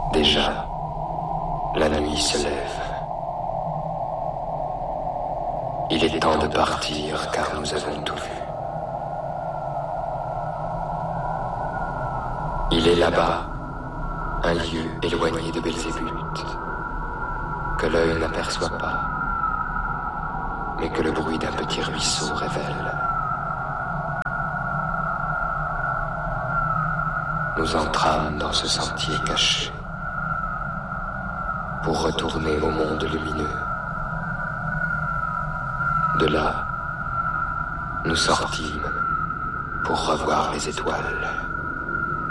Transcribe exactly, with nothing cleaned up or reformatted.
Déjà, la nuit se lève. Il est temps de partir car nous avons tout vu. Il est là-bas, un lieu éloigné de Belzébuth, que l'œil n'aperçoit pas, mais que le bruit d'un petit ruisseau révèle. Nous entrâmes dans ce sentier caché pour retourner au monde lumineux. De là, nous sortîmes pour revoir les étoiles.